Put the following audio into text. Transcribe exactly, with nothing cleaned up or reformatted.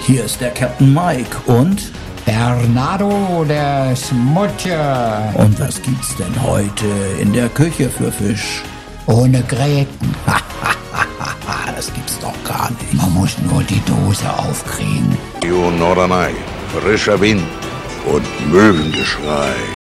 Hier ist der Captain Mike und Bernardo der Smutje. Und was gibt's denn heute in der Küche für Fisch? Ohne Gräten. Das gibt's doch gar nicht. Man muss nur die Dose aufkriegen. Norderney, frischer Wind und Möwengeschrei.